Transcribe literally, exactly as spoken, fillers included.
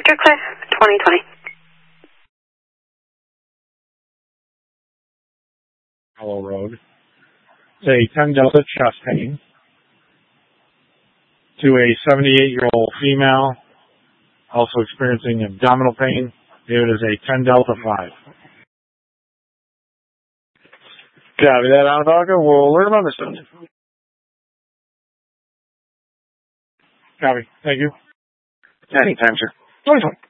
Victor Cliff, twenty twenty. Hollow Road. It's a ten Delta chest pain to a seventy-eight-year-old female, also experiencing abdominal pain. It is a ten Delta five. Copy that, Onondaga. We'll learn about this stuff. Copy. Thank you. Anytime, sir. twenty twenty.